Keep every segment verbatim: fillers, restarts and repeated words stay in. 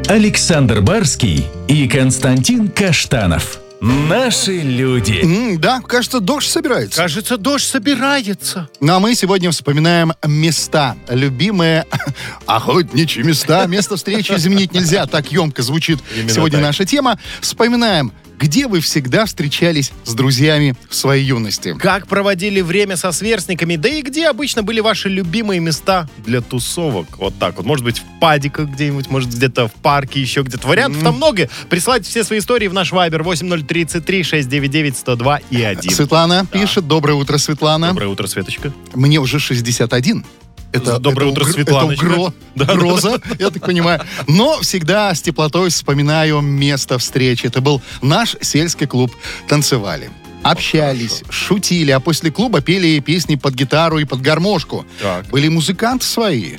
Александр Барский и Константин Каштанов. Наши люди. М, да, кажется, дождь собирается. Кажется, дождь собирается. Ну а мы сегодня вспоминаем места. Любимые охотничьи места. Место встречи изменить нельзя. Так емко звучит Именно сегодня так. наша тема. Вспоминаем, где вы всегда встречались с друзьями в своей юности. Как проводили время со сверстниками, да и где обычно были ваши любимые места для тусовок. Вот так вот. Может быть, в падиках где-нибудь, может, где-то в парке, еще где-то. Вариантов там много. Присылайте все свои истории в наш вайбер восемь ноль тридцать три шестьсот девяносто девять сто два и один. Светлана пишет. Доброе утро, Светлана. Доброе утро, Светочка. Мне уже шестьдесят один. Это, Доброе это утро, угр- Светланочка. Это угро- Да, угроза, я так понимаю. Но всегда с теплотой вспоминаю место встречи. Это был наш сельский клуб. Танцевали, общались, шутили, а после клуба пели песни под гитару и под гармошку. Так. Были музыканты свои.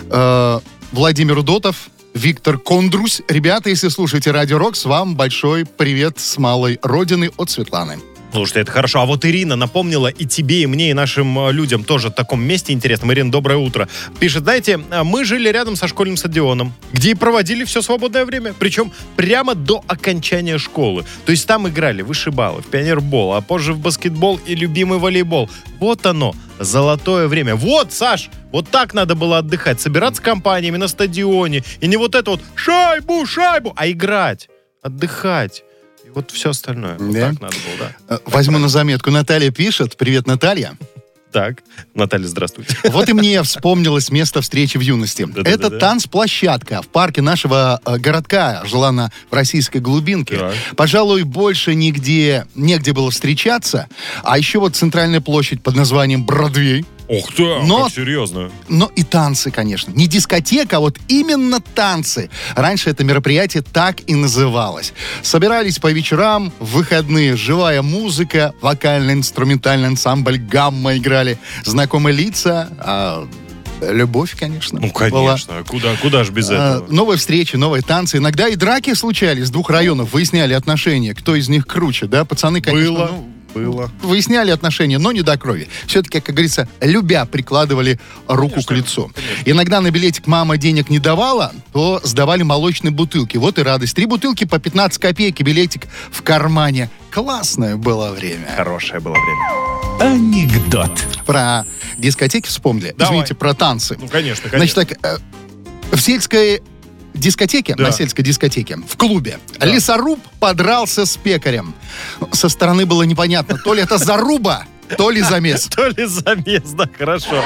Э, Владимир Удотов, Виктор Кондрусь. Ребята, если слушаете Радио Рокс, вам большой привет с малой родины от Светланы. Слушайте, это хорошо. А вот Ирина напомнила и тебе, и мне, и нашим э, людям тоже в таком месте интересном. Ирина, доброе утро. Пишет, знаете, э, мы жили рядом со школьным стадионом, где и проводили все свободное время. Причем прямо до окончания школы. То есть там играли в вышибалы, в пионербол, а позже в баскетбол и любимый волейбол. Вот оно, золотое время. Вот, Саш, вот так надо было отдыхать. Собираться компаниями на стадионе. И не вот это вот шайбу, шайбу, а играть, отдыхать. И вот все остальное. Вот Да? так надо было, да. Э, Возьму на заметку. Наталья пишет. Привет, Наталья. Так, Наталья, здравствуйте. Вот и мне вспомнилось место встречи в юности. Да-да-да-да. Это танцплощадка в парке нашего э, городка, жила она в российской глубинке. Так. Пожалуй, больше нигде, негде было встречаться. А еще вот центральная площадь под названием Бродвей. Ух ты, Но- как серьезно. Но и танцы, конечно. Не дискотека, а вот именно танцы. Раньше это мероприятие так и называлось. Собирались по вечерам, в выходные живая музыка, вокально-инструментальный ансамбль «Гамма» играли, знакомые лица, а любовь, конечно. Ну, была. конечно, куда, куда ж без А, этого? новые встречи, новые танцы. Иногда и драки случались с двух районов. Выясняли отношения, кто из них круче, да? Пацаны, конечно, Было, ну, было. выясняли отношения, но не до крови. Все-таки, как говорится, любя прикладывали руку Конечно, к лицу. Иногда на билетик мама денег не давала, то сдавали молочные бутылки. Вот и радость. Три бутылки по пятнадцать копеек, и билетик в кармане. Классное было время. Хорошее было время. Анекдот. Про дискотеки вспомнили. Давай. Извините, про танцы. Ну, конечно, Значит конечно. так, э, в сельской дискотеке, Да. на сельской дискотеке, в клубе, лесоруб подрался с пекарем. Со стороны было непонятно, то ли это заруба, то ли замес. То ли замес, да, хорошо.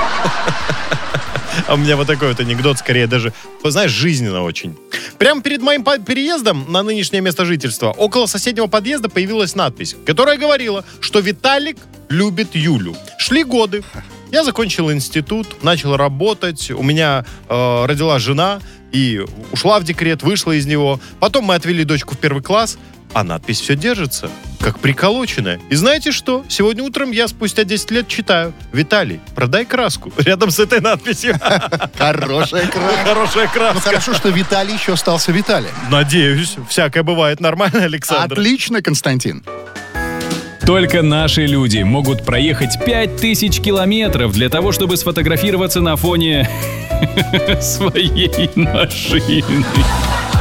А у меня вот такой вот анекдот, скорее даже, знаешь, жизненно очень. Прямо перед моим по- переездом на нынешнее место жительства около соседнего подъезда появилась надпись, которая говорила, что Виталик любит Юлю. Шли годы. Я закончил институт, начал работать, у меня э, родила жена и ушла в декрет, вышла из него. Потом мы отвели дочку в первый класс, а надпись все держится, как приколоченная. И знаете что? Сегодня утром я спустя десять лет читаю: «Виталий, продай краску». Рядом с этой надписью. Хорошая краска. Хорошая Ну краска. хорошо, что Виталий еще остался Виталием. Надеюсь, всякое бывает. Нормально, Александр? Отлично, Константин. Только наши люди могут проехать пять тысяч километров для того, чтобы сфотографироваться на фоне своей машины.